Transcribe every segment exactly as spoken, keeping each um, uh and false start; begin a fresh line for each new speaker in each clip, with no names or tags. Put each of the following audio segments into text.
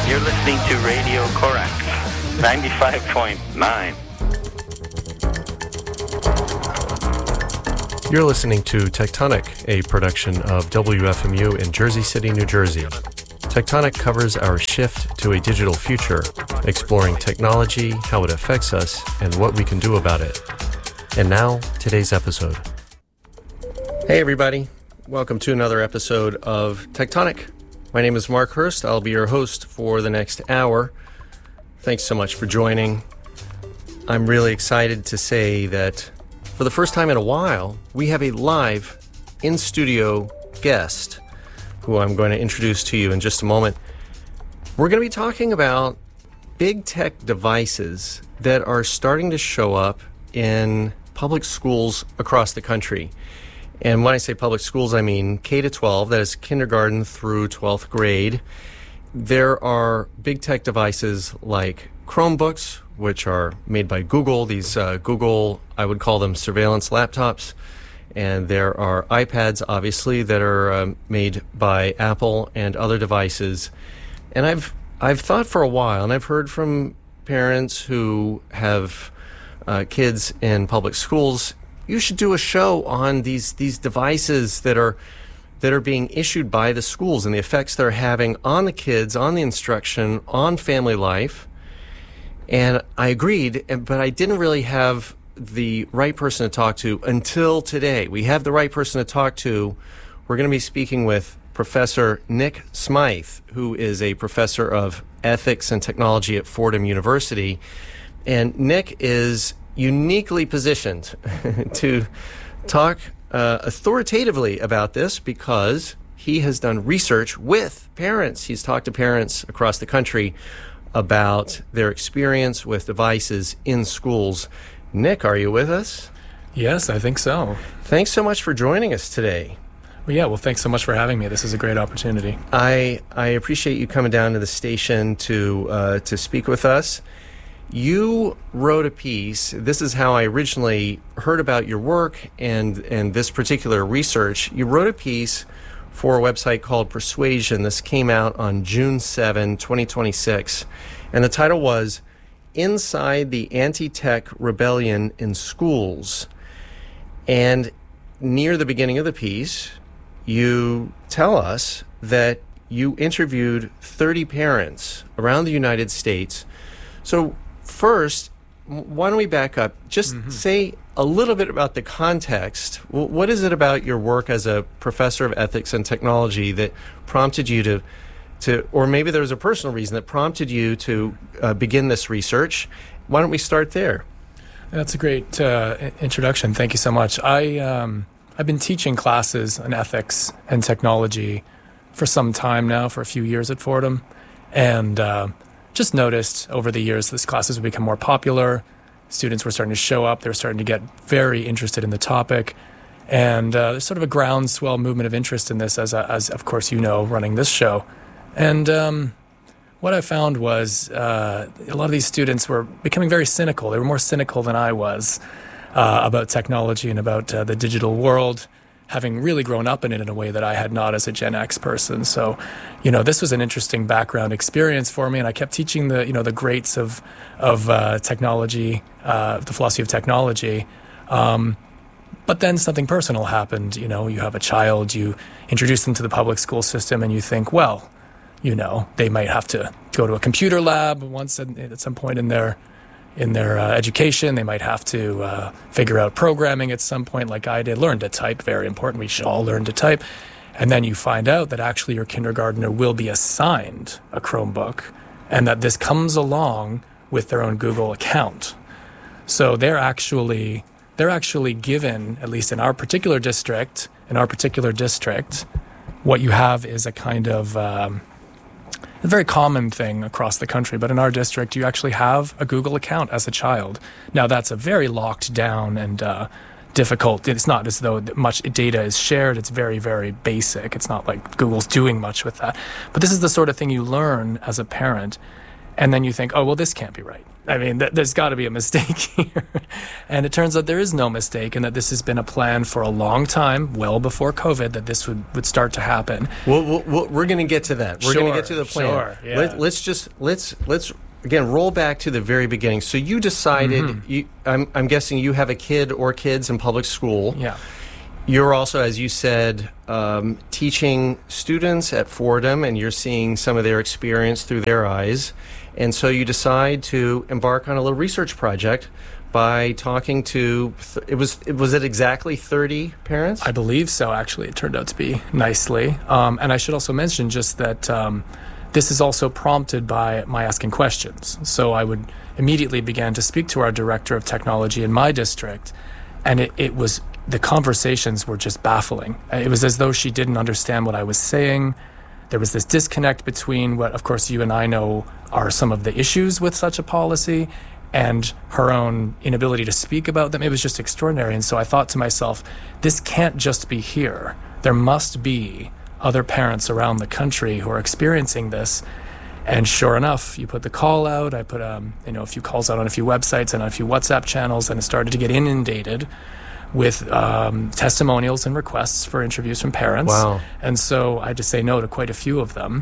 You're listening to Radio Corax, ninety-five point nine.
You're listening to Tectonic, a production of W F M U in Jersey City, New Jersey. Tectonic covers our shift to a digital future, exploring technology, how it affects us, and what we can do about it. And now, today's episode. Hey everybody, welcome to another episode of Tectonic. My name is Mark Hurst. I'll be your host for the next hour. Thanks so much for joining. I'm really excited to say that for the first time in a while, we have a live in-studio guest who I'm going to introduce to you in just a moment. We're going to be talking about big tech devices that are starting to show up in public schools across the country. And when I say public schools, I mean K to twelve, that is kindergarten through twelfth grade. There are big tech devices like Chromebooks, which are made by Google. These uh, Google, I would call them surveillance laptops. And there are iPads, obviously, that are um, made by Apple and other devices. And I've I've thought for a while, and I've heard from parents who have uh, kids in public schools, you should do a show on these these devices that are that are being issued by the schools and the effects they're having on the kids, on the instruction, on family life. And I agreed, but I didn't really have the right person to talk to until today. We have the right person to talk to. We're going to be speaking with Professor Nick Smythe, who is a professor of ethics and technology at Fordham University. And Nick is uniquely positioned to talk uh, authoritatively about this because he has done research with parents. He's talked to parents across the country about their experience with devices in schools. Nick, are you with us?
Yes, I think so.
Thanks so much for joining us today.
Well, yeah, well, thanks so much for having me. This is a great opportunity.
I I appreciate you coming down to the station to uh, to speak with us. You wrote a piece. This is how I originally heard about your work and, and this particular research. You wrote a piece for a website called Persuasion. This came out on June seventh, twenty twenty-six. And the title was Inside the Anti-Tech Rebellion in Schools. And near the beginning of the piece, you tell us that you interviewed thirty parents around the United States. So first, why don't we back up? Just mm-hmm. say a little bit about the context. What is it about your work as a professor of ethics and technology that prompted you to, to or maybe there was a personal reason that prompted you to uh, begin this research? Why don't we start there?
That's a great uh, introduction. Thank you so much. I, um, I've been teaching classes on ethics and technology for some time now, for a few years at Fordham, and uh, just noticed over the years this classes would become more popular. Students were starting to show up. They were starting to get very interested in the topic. And uh, there's sort of a groundswell movement of interest in this, as, as of course you know, running this show. And um, what I found was uh, a lot of these students were becoming very cynical. They were more cynical than I was uh, about technology and about uh, the digital world, having really grown up in it in a way that I had not as a Gen X person. So, you know, this was an interesting background experience for me, and I kept teaching the, you know, the greats of of uh, technology, uh, the philosophy of technology. Um, but then something personal happened. You know, you have a child, you introduce them to the public school system, and you think, well, you know, they might have to go to a computer lab once at, at some point in their in their uh, education. They might have to uh, figure out programming at some point, like I did. Learn to type, very important. We should all learn to type. And then you find out that actually your kindergartner will be assigned a Chromebook, and that this comes along with their own Google account. So they're actually they're actually given, at least in our particular district, in our particular district, what you have is a kind of um, a very common thing across the country, but in our district, you actually have a Google account as a child. Now, that's a very locked down and uh, difficult. It's not as though much data is shared. It's very, very basic. It's not like Google's doing much with that. But this is the sort of thing you learn as a parent. And then you think, oh, well, this can't be right. I mean, th- there's got to be a mistake here. And it turns out there is no mistake, and that this has been a plan for a long time, well before COVID, that this would, would start to happen.
Well, we'll, we'll we're going to get to that. We're
Sure,
going to get to the plan.
sure, yeah.
Let, let's just let's let's again roll back to the very beginning. So you decided.
Mm-hmm.
You, I'm I'm guessing you have a kid or kids in public school.
Yeah.
You're also, as you said, um, teaching students at Fordham, and you're seeing some of their experience through their eyes. And so you decide to embark on a little research project by talking to, th- it was it was it exactly thirty parents?
I believe so, actually. It turned out to be nicely. Um, and I should also mention just that um, this is also prompted by my asking questions. So I would immediately begin to speak to our director of technology in my district, and it, it was, the conversations were just baffling. It was as though she didn't understand what I was saying. There was this disconnect between what, of course, you and I know are some of the issues with such a policy and her own inability to speak about them. It was just extraordinary. And so I thought to myself, this can't just be here. There must be other parents around the country who are experiencing this. And sure enough, you put the call out. I put um, you know, a few calls out on a few websites and on a few WhatsApp channels, and it started to get inundated with um, testimonials and requests for interviews from parents.
Wow.
And so I had to say no to quite a few of them.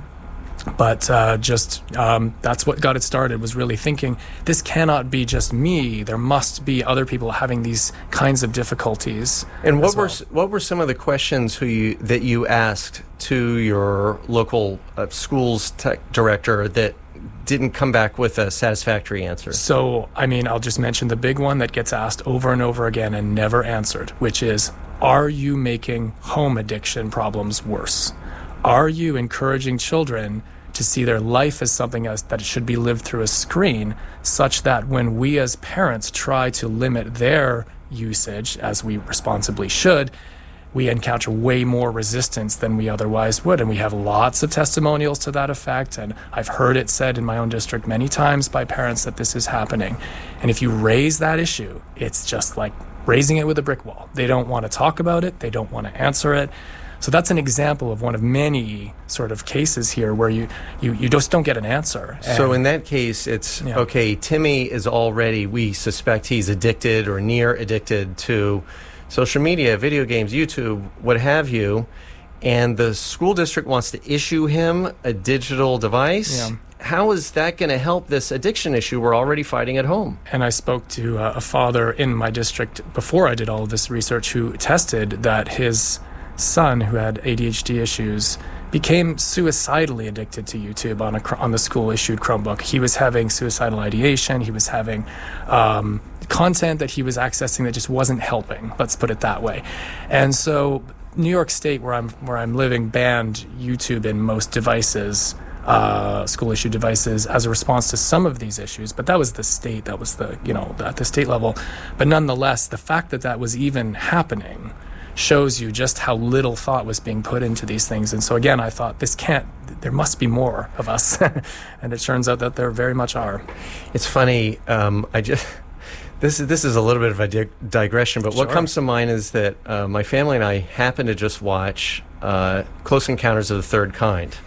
But uh, just um, that's what got it started, was really thinking, this cannot be just me. There must be other people having these kinds of difficulties.
And what
as
were
well.
s- what were some of the questions who you, that you asked to your local uh, schools tech director that didn't come back with a satisfactory answer?
So, I mean, I'll just mention the big one that gets asked over and over again and never answered, which is, are you making home addiction problems worse? Are you encouraging children to see their life as something as, that it should be lived through a screen, such that when we as parents try to limit their usage, as we responsibly should, we encounter way more resistance than we otherwise would? And we have lots of testimonials to that effect, and I've heard it said in my own district many times by parents that this is happening. And if you raise that issue, it's just like raising it with a brick wall. They don't want to talk about it, they don't want to answer it. So that's an example of one of many sort of cases here where you, you, you just don't get an answer.
So
And-
in that case, it's,
Yeah.
okay, Timmy is already, we suspect he's addicted or near addicted to social media, video games, YouTube, what have you, and the school district wants to issue him a digital device.
Yeah.
How is that going to help this addiction issue we're already fighting at home?
And I spoke to uh, a father in my district before I did all of this research who attested that his son, who had A D H D issues, became suicidally addicted to YouTube on a cr- on the school-issued Chromebook. He was having suicidal ideation. He was having um, content that he was accessing that just wasn't helping. Let's put it that way. And so, New York State, where I'm where I'm living, banned YouTube in most devices. Uh, school-issued devices as a response to some of these issues, but that was the state, that was the, you know, at the state level. But nonetheless, the fact that that was even happening shows you just how little thought was being put into these things. And so again, I thought, this can't, there must be more of us. And it turns out that there very much are.
It's funny, um, I just... This is, this is a little bit of a dig- digression, but what
Sure.
comes to mind is that uh, my family and I happened to just watch uh, Close Encounters of the Third Kind.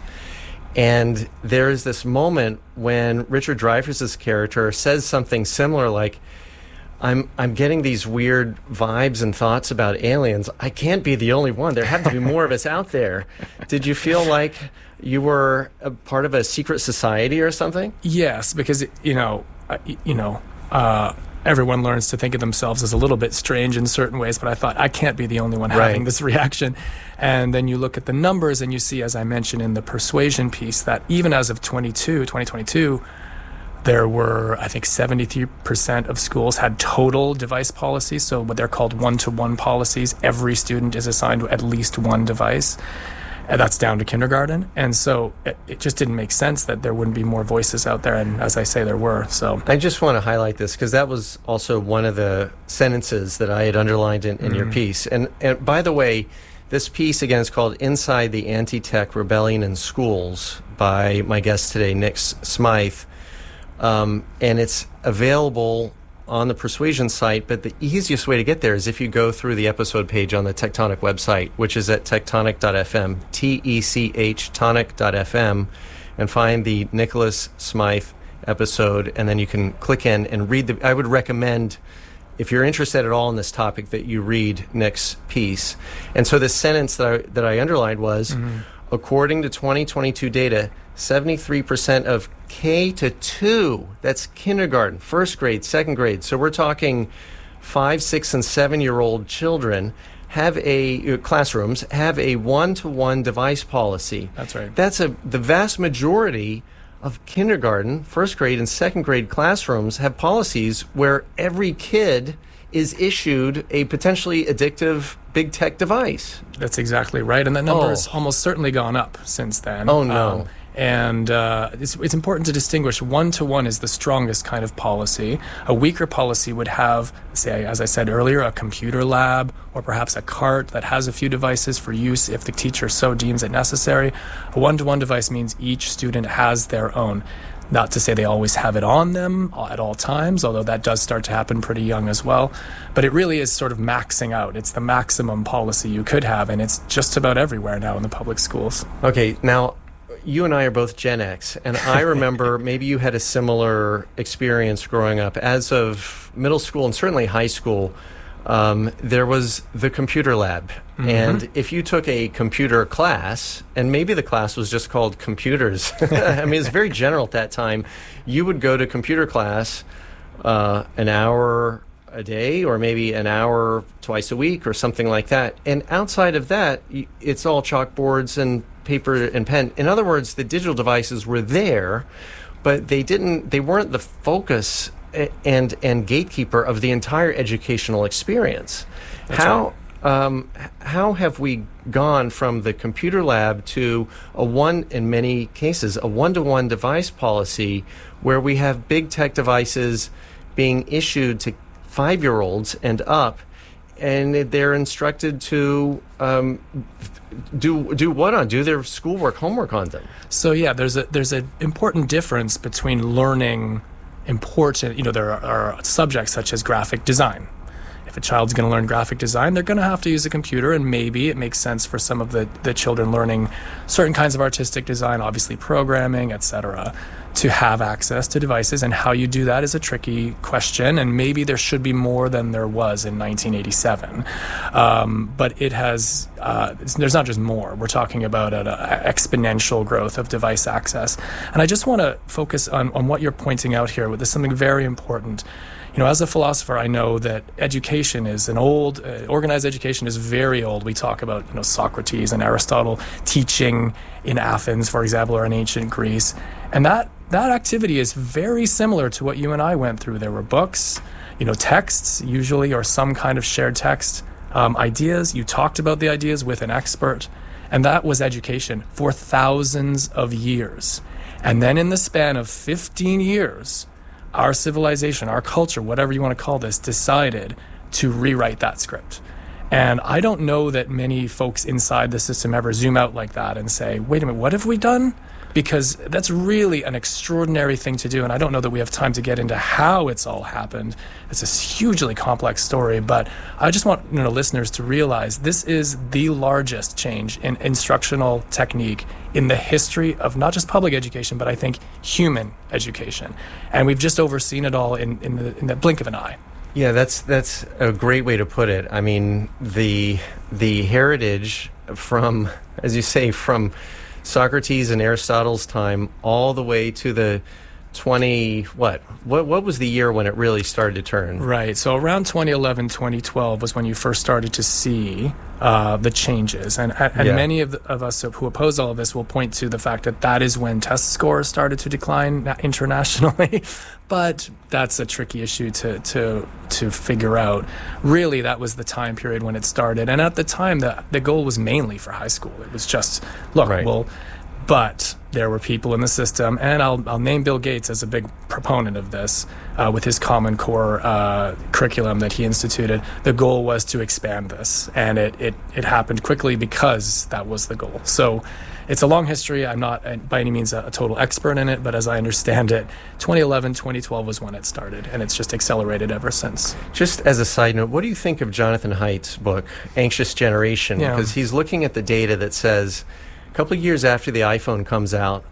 And there's this moment when Richard Dreyfuss's character says something similar, like, I'm I'm getting these weird vibes and thoughts about aliens. I can't be the only one. There have to be more of us out there. Did you feel like you were a part of a secret society or something?
Yes, because, you know, uh, y- you know, uh, everyone learns to think of themselves as a little bit strange in certain ways, but I thought, I can't be the only one having
Right.
this reaction. And then you look at the numbers and you see, as I mentioned in the persuasion piece, that even as of twenty-two, twenty twenty-two, there were, I think, seventy-three percent of schools had total device policies, so what they're called one-to-one policies. Every student is assigned at least one device. And that's down to kindergarten. And so it, it just didn't make sense that there wouldn't be more voices out there. And as I say, there were. So
I just want to highlight this because that was also one of the sentences that I had underlined in, in
Mm-hmm.
your piece. And, and by the way, this piece, again, is called Inside the Anti-Tech Rebellion in Schools by my guest today, Nick S- Smythe. Um, and it's available on the Persuasion site, but the easiest way to get there is if you go through the episode page on the Tectonic website, which is at tectonic dot f m, T E C H tonic dot f m, and find the Nicholas Smythe episode, and then you can click in and read the. I would recommend, if you're interested at all in this topic, that you read Nick's piece. And so the sentence that I, that I underlined was, mm-hmm. according to twenty twenty-two data, seventy-three percent of K to two, that's kindergarten, first grade, second grade, so we're talking five, six, and seven-year-old children, have a, uh, classrooms, have a one-to-one device policy.
That's right.
That's a the vast majority of kindergarten, first grade, and second grade classrooms have policies where every kid is issued a potentially addictive big tech device.
That's exactly right. And that number's
Oh.
almost certainly gone up since then.
Oh, no.
Um, and uh, it's, it's important to distinguish. One-to-one is the strongest kind of policy. A weaker policy would have, say, as I said earlier, a computer lab or perhaps a cart that has a few devices for use if the teacher so deems it necessary. A one-to-one device means each student has their own. Not to say they always have it on them at all times, although that does start to happen pretty young as well. But it really is sort of maxing out. It's the maximum policy you could have, and it's just about everywhere now in the public schools.
Okay, now, you and I are both Gen X, and I remember maybe you had a similar experience growing up. As of middle school and certainly high school, um, there was the computer lab. Mm-hmm. And if you took a computer class, and maybe the class was just called computers, I mean, it's very general at that time, you would go to computer class uh, an hour a day or maybe an hour twice a week or something like that. And outside of that, it's all chalkboards and paper and pen. In other words, the digital devices were there, but they didn't, they weren't the focus and and gatekeeper of the entire educational experience.
That's
how
right.
Um, how have we gone from the computer lab to a one, in many cases, a one-to-one device policy where we have big tech devices being issued to five-year-olds and up, and they're instructed to um, do do what on? Do their schoolwork, homework on them?
So yeah, there's a there's an important difference between learning important, you know, there are, are subjects such as graphic design. If a child's going to learn graphic design, they're going to have to use a computer, and maybe it makes sense for some of the, the children learning certain kinds of artistic design, obviously programming, et cetera, to have access to devices. And how you do that is a tricky question, and maybe there should be more than there was in nineteen eighty-seven. Um, but it has, uh, there's not just more. We're talking about an exponential growth of device access. And I just want to focus on, on what you're pointing out here. There's something very important. You know, as a philosopher, I know that education is an old, uh, organized education is very old. We talk about, you know, Socrates and Aristotle teaching in Athens, for example, or in ancient Greece. And that, that activity is very similar to what you and I went through. There were books, you know, texts usually, or some kind of shared text, um, ideas. You talked about the ideas with an expert. And that was education for thousands of years. And then in the span of fifteen years, our civilization, our culture, whatever you want to call this, decided to rewrite that script. And I don't know that many folks inside the system ever zoom out like that and say, wait a minute, what have we done? Because that's really an extraordinary thing to do. And I don't know that we have time to get into how it's all happened. It's a hugely complex story. But I just want, you know, listeners to realize this is the largest change in instructional technique in the history of not just public education, but I think human education. And we've just overseen it all in, in, the, in the blink of an eye.
Yeah, that's that's a great way to put it. I mean, the the heritage from, as you say, from Socrates and Aristotle's time all the way to the twenty what what what was the year when it really started to turn?
Right. So around twenty eleven, twenty twelve was when you first started to see uh, the changes, and and
Yeah.
many of, the, of us who oppose all of this will point to the fact that that is when test scores started to decline internationally. But that's a tricky issue to to to figure out. Really, that was the time period when it started, and at the time, the the goal was mainly for high school. It was just look,
Right.
well. But there were people in the system, and I'll, I'll name Bill Gates as a big proponent of this, uh, with his Common Core uh, curriculum that he instituted. The goal was to expand this, and it, it, it happened quickly because that was the goal. So it's a long history. I'm not uh, by any means a, a total expert in it, but as I understand it, twenty eleven, twenty twelve was when it started, and it's just accelerated ever since.
Just as a side note, what do you think of Jonathan Haidt's book, Anxious Generation?
Yeah.
Because he's looking at the data that says a couple of years after the iPhone comes out,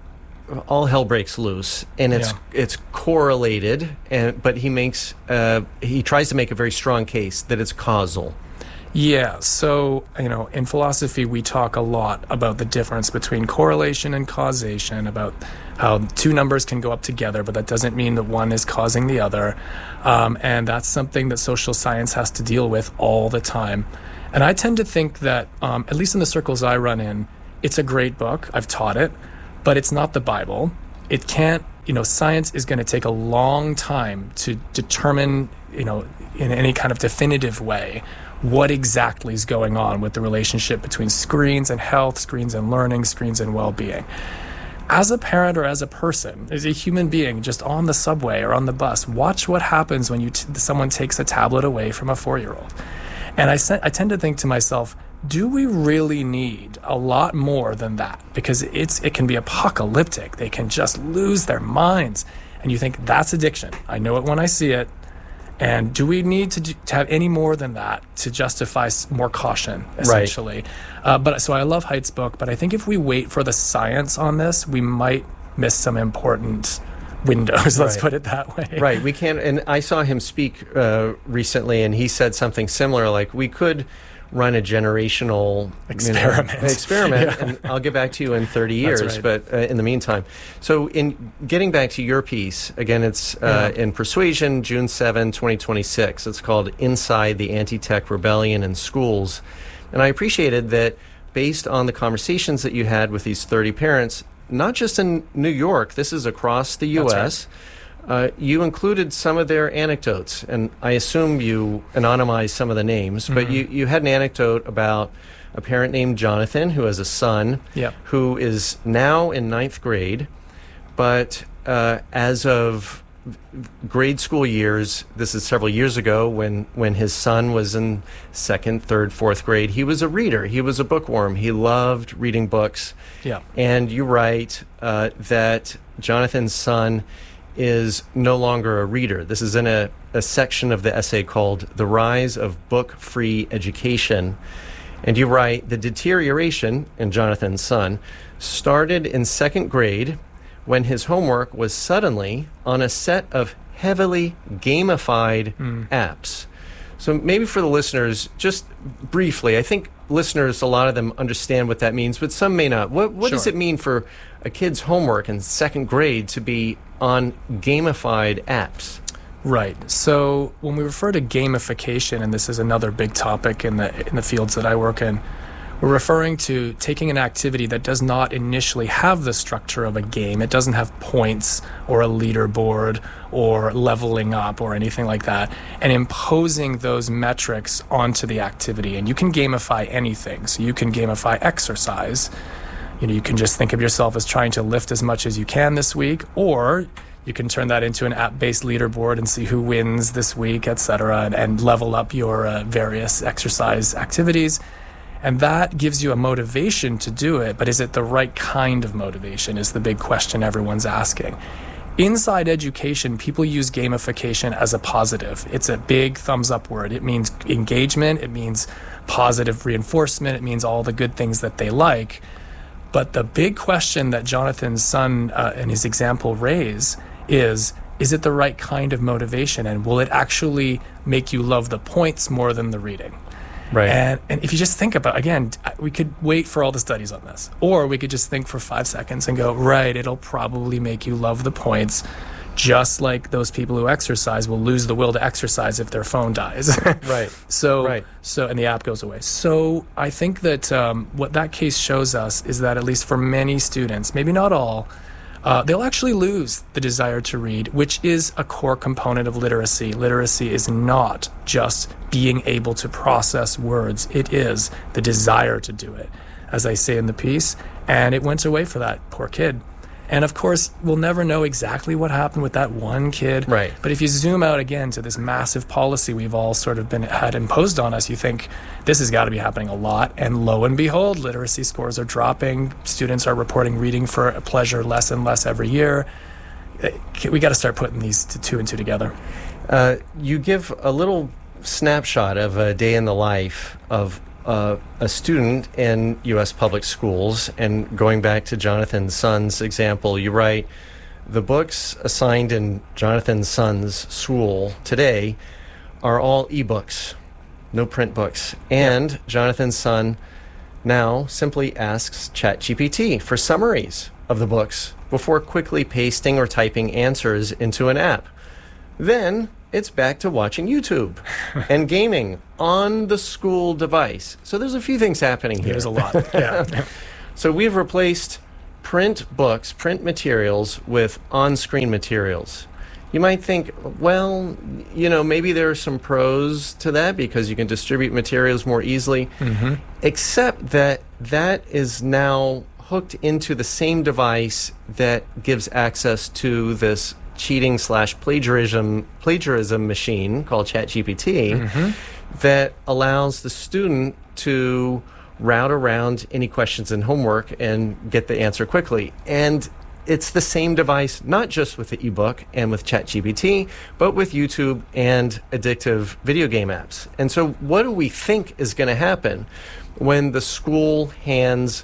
all hell breaks loose, and it's
Yeah.
it's correlated, and but he makes uh, he tries to make a very strong case that it's causal.
Yeah, so, you know, in philosophy, we talk a lot about the difference between correlation and causation, about how two numbers can go up together, but that doesn't mean that one is causing the other. Um, and that's something that social science has to deal with all the time. And I tend to think that, um, at least in the circles I run in, it's a great book. I've taught it, but it's not the Bible. It can't, you know, science is going to take a long time to determine, you know, in any kind of definitive way, what exactly is going on with the relationship between screens and health, screens and learning, screens and well-being. As a parent or as a person, as a human being just on the subway or on the bus, watch what happens when you t- someone takes a tablet away from a four-year-old. And I, se- I tend to think to myself, do we really need a lot more than that? Because it's it can be apocalyptic. They can just lose their minds. And you think, that's addiction. I know it when I see it. And do we need to, do, to have any more than that to justify more caution, essentially? Right. Uh, but so I love Haidt's book, but I think if we wait for the science on this, we might miss some important windows, let's
right.
put it that way.
Right. We can't, and I saw him speak uh, recently, and he said something similar, like we could run a generational
experiment.
You know, experiment,
yeah.
and I'll get back to you in thirty years.
Right.
But uh, in the meantime, so in getting back to your piece again, it's uh, yeah. in Persuasion, June seventh, twenty twenty-six. It's called "Inside the Anti-Tech Rebellion in Schools," and I appreciated that based on the conversations that you had with these thirty parents, not just in New York. This is across the U S.
That's right.
Uh, you included some of their anecdotes, and I assume you anonymized some of the names, mm-hmm. but you, you had an anecdote about a parent named Jonathan who has a son
yep.
who is now in ninth grade, but uh, as of grade school years, this is several years ago when, when his son was in second, third, fourth grade, he was a reader. He was a bookworm. He loved reading books.
Yeah.
And you write uh, that Jonathan's son is no longer a reader. This is in a, a section of the essay called The Rise of Book-Free Education. And you write, the deterioration in Jonathan's son started in second grade when his homework was suddenly on a set of heavily gamified mm. apps. So maybe for the listeners, just briefly, I think listeners, a lot of them understand what that means, but some may not. What, what
sure.
does it mean for a kid's homework in second grade to be on gamified apps?
Right. So when we refer to gamification, and this is another big topic in the in the fields that I work in, we're referring to taking an activity that does not initially have the structure of a game. It doesn't have points or a leaderboard or leveling up or anything like that, and imposing those metrics onto the activity. And you can gamify anything. So you can gamify exercise. You know, you can just think of yourself as trying to lift as much as you can this week, or you can turn that into an app-based leaderboard and see who wins this week, et cetera, and, and level up your uh, various exercise activities. And that gives you a motivation to do it, but is it the right kind of motivation is the big question everyone's asking. Inside education, people use gamification as a positive. It's a big thumbs up word. It means engagement, it means positive reinforcement, it means all the good things that they like. But the big question that Jonathan's son uh, and his example raise is, is it the right kind of motivation? And will it actually make you love the points more than the reading?
Right.
And, and if you just think about, again, we could wait for all the studies on this, or we could just think for five seconds and go, right, it'll probably make you love the points, just like those people who exercise will lose the will to exercise if their phone dies.
Right.
So,
right.
so, and the app goes away. So I think that um, what that case shows us is that at least for many students, maybe not all, Uh, they'll actually lose the desire to read, which is a core component of literacy. Literacy is not just being able to process words. It is the desire to do it, as I say in the piece. And it went away for that poor kid. And of course, we'll never know exactly what happened with that one kid.
Right.
But if you zoom out again to this massive policy we've all sort of been had imposed on us, you think this has got to be happening a lot. And lo and behold, literacy scores are dropping. Students are reporting reading for pleasure less and less every year. We got to start putting these two and two together.
Uh, you give a little snapshot of a day in the life of uh, a student in U S public schools, and going back to Jonathan Sun's example, you write, the books assigned in Jonathan Sun's school today are all ebooks, no print books. And yeah. Jonathan Sun now simply asks ChatGPT for summaries of the books before quickly pasting or typing answers into an app. Then it's back to watching YouTube and gaming on the school device. So there's a few things happening here.
There's a lot, yeah.
So we've replaced print books, print materials with on-screen materials. You might think, well, you know, maybe there are some pros to that because you can distribute materials more easily, mm-hmm. except that that is now hooked into the same device that gives access to this cheating slash plagiarism plagiarism machine called ChatGPT mm-hmm. that allows the student to route around any questions and homework and get the answer quickly. And it's the same device, not just with the ebook and with ChatGPT, but with YouTube and addictive video game apps. And so what do we think is going to happen when the school hands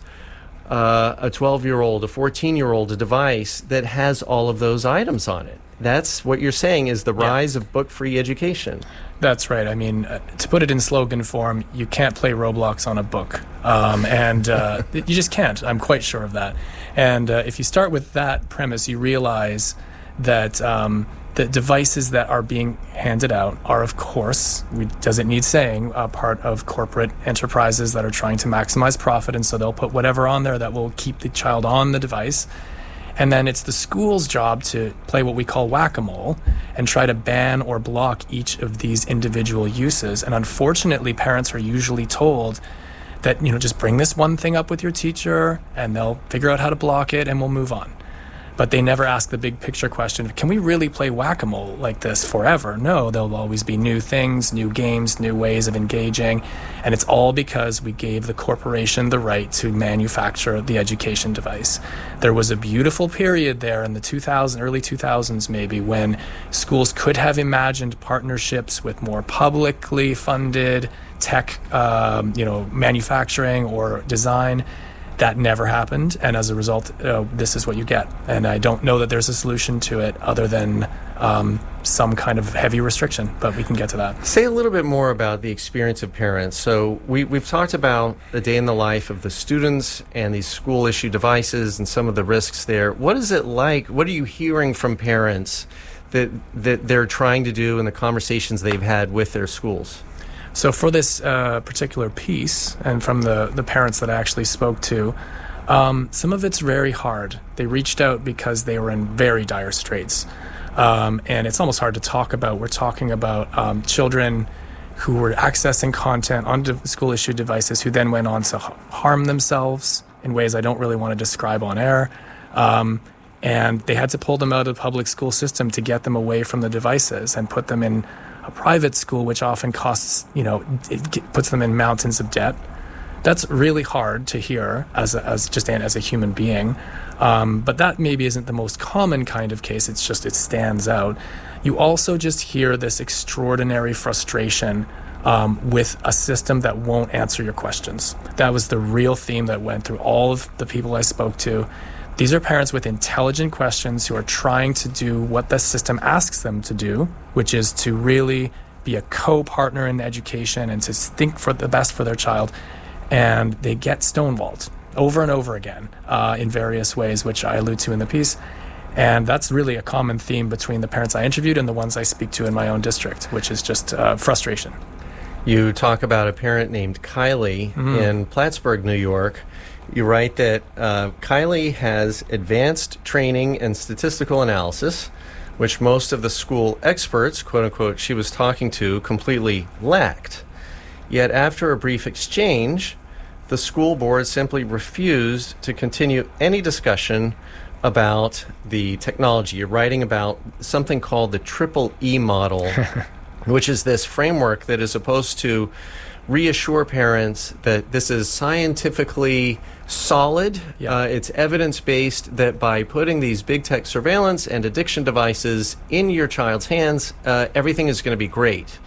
uh, a twelve-year-old, a fourteen-year-old a device that has all of those items on it? That's what you're saying is the rise yeah. of book-free education.
That's right. I mean, uh, to put it in slogan form, you can't play Roblox on a book. Um, and uh, you just can't. I'm quite sure of that. And uh, if you start with that premise, you realize that um, the devices that are being handed out are, of course, we, does it need saying, a part of corporate enterprises that are trying to maximize profit. And so they'll put whatever on there that will keep the child on the device. And then it's the school's job to play what we call whack-a-mole and try to ban or block each of these individual uses. And unfortunately, parents are usually told that, you know, just bring this one thing up with your teacher and they'll figure out how to block it and we'll move on. But they never ask the big picture question, can we really play whack-a-mole like this forever? No, there'll always be new things, new games, new ways of engaging. And it's all because we gave the corporation the right to manufacture the education device. There was a beautiful period there in the two thousands, early two thousands maybe, when schools could have imagined partnerships with more publicly funded tech, um, you know, manufacturing or design. That never happened, and as a result, uh, this is what you get. And I don't know that there's a solution to it other than um, some kind of heavy restriction, but we can get to that.
Say a little bit more about the experience of parents. So we, we've talked about the day in the life of the students and these school-issue devices and some of the risks there. What is it like? What are you hearing from parents that that they're trying to do in the conversations they've had with their schools?
So for this uh, particular piece, and from the, the parents that I actually spoke to, um, some of it's very hard. They reached out because they were in very dire straits. Um, and it's almost hard to talk about. We're talking about um, children who were accessing content on de- school-issued devices who then went on to h- harm themselves in ways I don't really want to describe on air. Um, and they had to pull them out of the public school system to get them away from the devices and put them in a private school, which often costs, you know, it puts them in mountains of debt. That's really hard to hear as a, as just an, as a human being. Um, but that maybe isn't the most common kind of case. It's just, it stands out. You also just hear this extraordinary frustration um, with a system that won't answer your questions. That was the real theme that went through all of the people I spoke to. These are parents with intelligent questions who are trying to do what the system asks them to do, which is to really be a co-partner in education and to think for the best for their child. And they get stonewalled over and over again uh, in various ways, which I allude to in the piece. And that's really a common theme between the parents I interviewed and the ones I speak to in my own district, which is just uh, frustration.
You talk about a parent named Kylie mm. in Plattsburgh, New York. You write that uh, Kylie has advanced training in statistical analysis, which most of the school experts, quote unquote, she was talking to completely lacked. Yet after a brief exchange, the school board simply refused to continue any discussion about the technology. You're writing about something called the triple E model, which is this framework that is supposed to reassure parents that this is scientifically solid. Yeah. Uh, it's evidence-based that by putting these big tech surveillance and addiction devices in your child's hands, uh, everything is going to be great.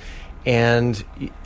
and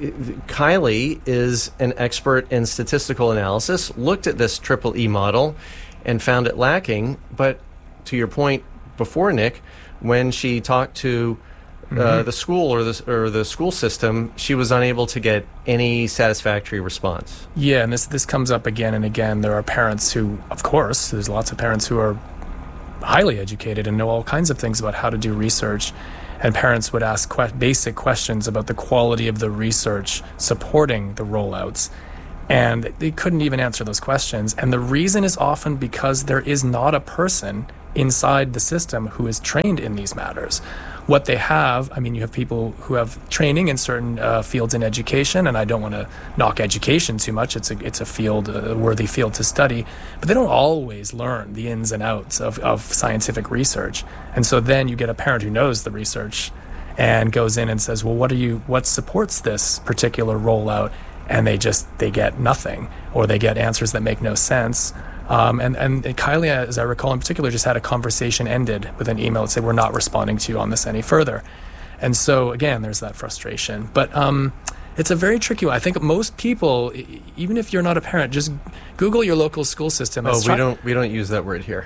Kylie is an expert in statistical analysis, looked at this triple E model and found it lacking. But to your point before, Nick, when she talked to uh, mm-hmm. the school or the, or the school system, she was unable to get any satisfactory response.
Yeah, and this, this comes up again and again. There are parents who, of course, there's lots of parents who are highly educated and know all kinds of things about how to do research. And parents would ask que- basic questions about the quality of the research supporting the rollouts. And they couldn't even answer those questions. And the reason is often because there is not a person inside the system who is trained in these matters. What they have, I mean, you have people who have training in certain uh, fields in education, and I don't want to knock education too much. It's a it's a field, a worthy field to study, but they don't always learn the ins and outs of, of scientific research. And so then you get a parent who knows the research and goes in and says, well, what are you, what supports this particular rollout? And they just, they get nothing, or they get answers that make no sense. Um, and, and Kylie, as I recall in particular, just had a conversation ended with an email that said, we're not responding to you on this any further. And so, again, there's that frustration. But um, it's a very tricky one. I think most people, even if you're not a parent, just Google your local school system.
Oh, we try- don't we don't use that word here.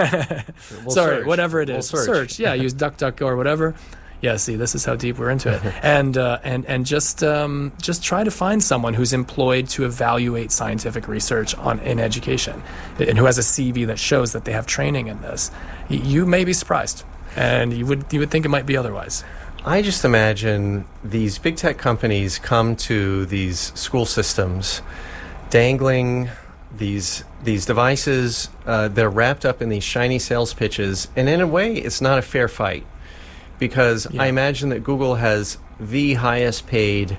we'll Sorry, search. whatever it is.
We'll search.
search. Yeah, use DuckDuckGo or whatever. Yeah, see, this is how deep we're into it. and uh, and and just um, just try to find someone who's employed to evaluate scientific research on in education, and who has a C V that shows that they have training in this. You may be surprised, and you would you would think it might be otherwise.
I just imagine these big tech companies come to these school systems, dangling these these devices. Uh, they're wrapped up in these shiny sales pitches, and in a way, it's not a fair fight. Because yeah. I imagine that Google has the highest paid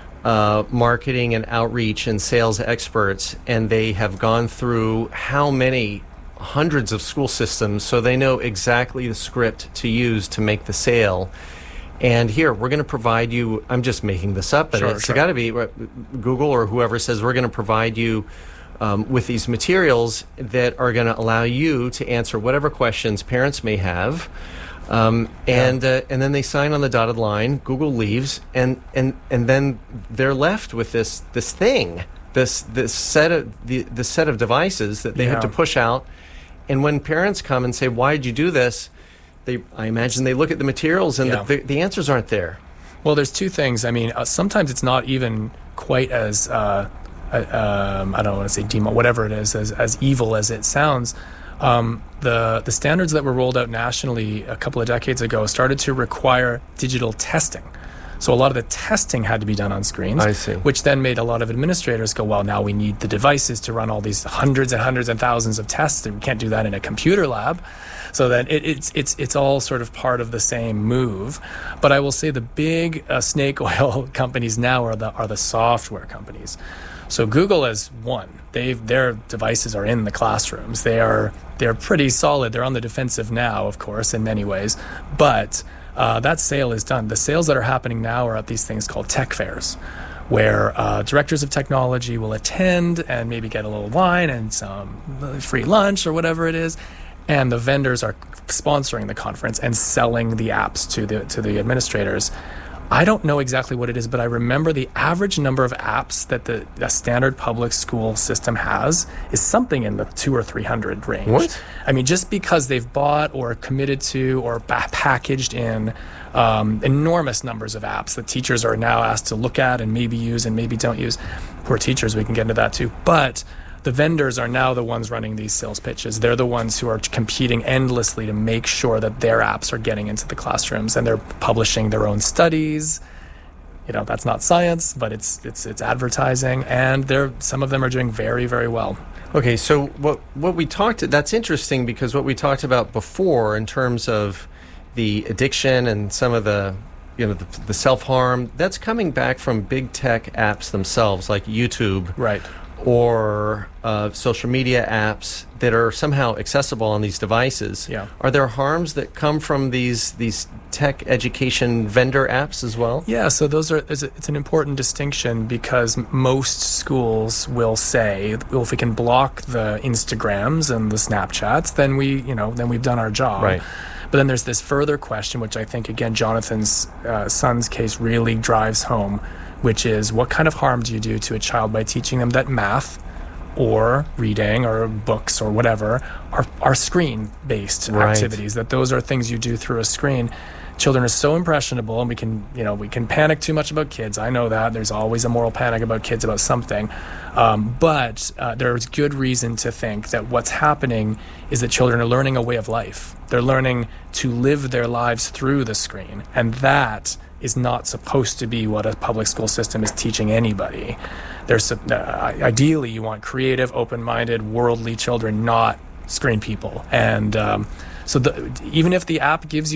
uh, marketing and outreach and sales experts, and they have gone through how many hundreds of school systems, so they know exactly the script to use to make the sale. And here, we're going to provide you, I'm just making this up, but
sure,
it's
sure.
got to be Google or whoever says we're going to provide you um, with these materials that are going to allow you to answer whatever questions parents may have. Um, and yeah. uh, and then they sign on the dotted line. Google leaves, and, and, and then they're left with this this thing, this this set of the the set of devices that they yeah. have to push out. And when parents come and say, "Why did you do this?" They, I imagine, they look at the materials, and yeah. the, the the answers aren't there.
Well, there's two things. I mean, uh, sometimes it's not even quite as uh, uh, um, I don't want to say demo, whatever it is, as as evil as it sounds. Um, the the standards that were rolled out nationally a couple of decades ago started to require digital testing. So a lot of the testing had to be done on screens,
I see.
Which then made a lot of administrators go, well, now we need the devices to run all these hundreds and hundreds and thousands of tests. We can't do that in a computer lab. So then it, it's it's it's all sort of part of the same move. But I will say the big uh, snake oil companies now are the are the software companies. So Google is one. They've their devices are in the classrooms. They are they're pretty solid. They're on the defensive now, of course, in many ways. But uh, that sale is done. The sales that are happening now are at these things called tech fairs, where uh, directors of technology will attend and maybe get a little wine and some free lunch or whatever it is. And the vendors are sponsoring the conference and selling the apps to the to the administrators. I don't know exactly what it is, but I remember the average number of apps that the, the standard public school system has is something in the two or three hundred range.
What?
I mean, just because they've bought or committed to or ba- packaged in um, enormous numbers of apps that teachers are now asked to look at and maybe use and maybe don't use. Poor teachers, we can get into that too. But the vendors are now the ones running these sales pitches. They're the ones who are competing endlessly to make sure that their apps are getting into the classrooms, and they're publishing their own studies. You know, that's not science, but it's it's it's advertising, and they're some of them are doing very, very well.
Okay, so what what we talked that's interesting because what we talked about before in terms of the addiction and some of the you know the, the self-harm, that's coming back from big tech apps themselves like YouTube.
Right.
Or uh, social media apps that are somehow accessible on these devices.
Yeah.
Are there harms that come from these these tech education vendor apps as well?
Yeah, so those are it's, a, it's an important distinction because most schools will say, well, if we can block the Instagrams and the Snapchats, then we you know then we've done our job.
Right.
But then there's this further question, which I think, again, Jonathan's uh, son's case really drives home, which is what kind of harm do you do to a child by teaching them that math or reading or books or whatever are, are screen-based
Right.
activities, that those are things you do through a screen. Children are so impressionable, and we can, you know, we can panic too much about kids. I know that. There's always a moral panic about kids about something. Um, but uh, there's good reason to think that what's happening is that children are learning a way of life. They're learning to live their lives through the screen. And that is not supposed to be what a public school system is teaching anybody. There's uh, ideally, you want creative, open-minded, worldly children, not screen people. And um, so the, even if the app gives you